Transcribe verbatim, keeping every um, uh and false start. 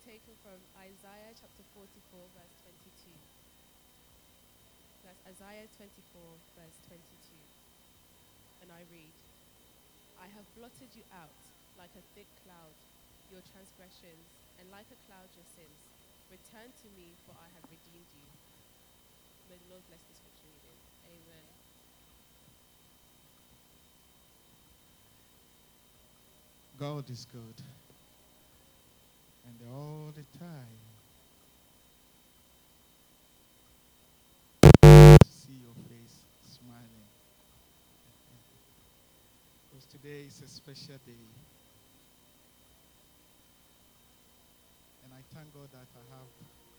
taken from Isaiah chapter forty-four, verse twenty-two. That's Isaiah twenty-four, verse twenty-two. And I read, I have blotted you out like a thick cloud, your transgressions, and like a cloud your sins. Return to me, for I have redeemed you. May the Lord bless the scripture reading. Amen. God is good. And all the time, see your face smiling. Because today is a special day. And I thank God that I have